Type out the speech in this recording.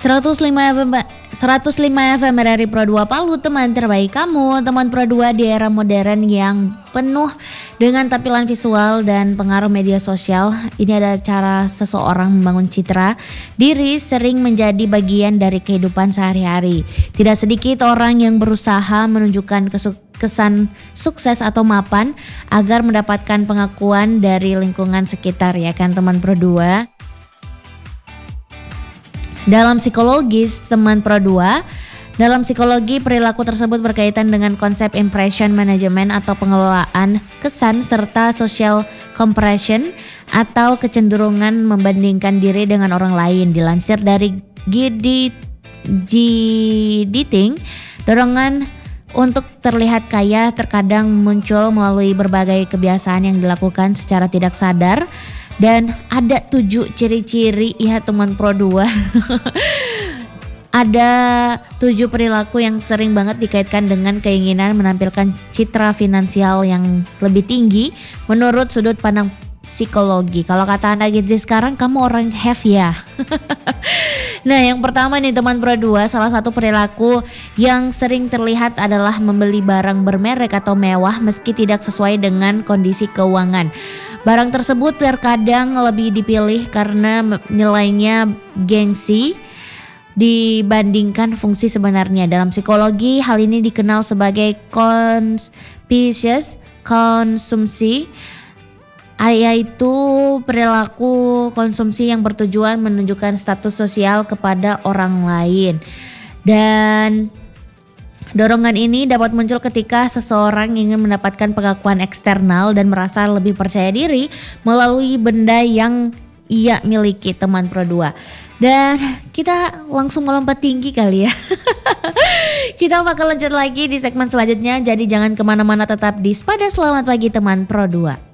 105 FM 105 FM RRI Pro 2 Palu, teman terbaik kamu, teman Pro 2 di era modern yang penuh dengan tampilan visual dan pengaruh media sosial. Ini ada cara seseorang membangun citra diri sering menjadi bagian dari kehidupan sehari-hari. Tidak sedikit orang yang berusaha menunjukkan kesan sukses atau mapan agar mendapatkan pengakuan dari lingkungan sekitar, ya kan teman Pro 2. Dalam psikologis teman Pro 2, dalam psikologi perilaku tersebut berkaitan dengan konsep impression management atau pengelolaan kesan serta social compression atau kecenderungan membandingkan diri dengan orang lain. Dilansir dari G.Ditting, dorongan untuk terlihat kaya terkadang muncul melalui berbagai kebiasaan yang dilakukan secara tidak sadar. Dan ada 7 ciri-ciri, ya teman Pro 2. Ada 7 perilaku yang sering banget dikaitkan dengan keinginan menampilkan citra finansial yang lebih tinggi menurut sudut pandang psikologi. Kalau kata anak Gen Z sekarang, kamu orang have ya. Nah, yang pertama nih teman Pro 2, salah satu perilaku yang sering terlihat adalah membeli barang bermerek atau mewah meski tidak sesuai dengan kondisi keuangan. Barang tersebut terkadang lebih dipilih karena nilainya gengsi dibandingkan fungsi sebenarnya. Dalam psikologi, hal ini dikenal sebagai conspicuous konsumsi, yaitu perilaku konsumsi yang bertujuan menunjukkan status sosial kepada orang lain. Dan dorongan ini dapat muncul ketika seseorang ingin mendapatkan pengakuan eksternal dan merasa lebih percaya diri melalui benda yang ia miliki, teman Pro 2. Dan kita langsung melompat tinggi kali ya. Kita bakal lanjut lagi di segmen selanjutnya, jadi jangan kemana-mana, tetap di Spada. Selamat pagi teman Pro 2.